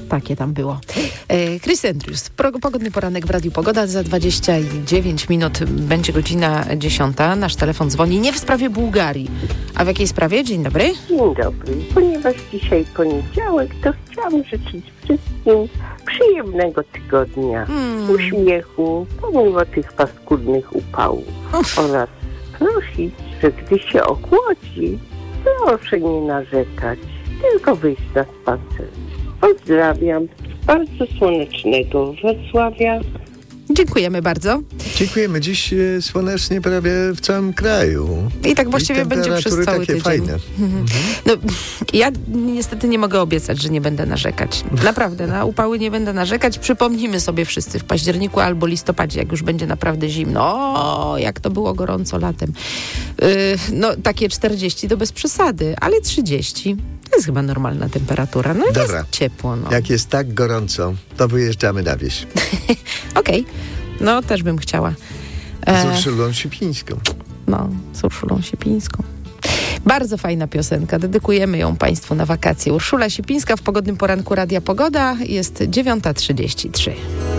Takie tam było. Chris Andrews, pogodny poranek w Radiu Pogoda. Za 29 minut będzie godzina 10. Nasz telefon dzwoni nie w sprawie Bułgarii. A w jakiej sprawie? Dzień dobry. Dzień dobry. Ponieważ dzisiaj poniedziałek, to chciałam życzyć wszystkim przyjemnego tygodnia, uśmiechu, pomimo tych paskudnych upałów. Oraz prosić, że gdy się ochłodzi, proszę nie narzekać, tylko wyjść na spacer. Pozdrawiam z bardzo słonecznego Wrocławia. Dziękujemy bardzo. Dziękujemy. Dziś słonecznie prawie w całym kraju. I tak właściwie będzie przez cały takie tydzień. Fajne. No, ja niestety nie mogę obiecać, że nie będę narzekać. Naprawdę, na upały nie będę narzekać. Przypomnijmy sobie wszyscy w październiku albo listopadzie, jak już będzie naprawdę zimno. O, jak to było gorąco latem. No, takie 40 to bez przesady, ale 30 to jest chyba normalna temperatura. No Dobra. jest ciepło. No. Jak jest tak gorąco, to wyjeżdżamy na wieś. Okej. No, też bym chciała. Z Urszulą Sipińską. No, z Urszulą Sipińską. Bardzo fajna piosenka. Dedykujemy ją Państwu na wakacje. Urszula Sipińska w pogodnym poranku Radia Pogoda. Jest 9:33.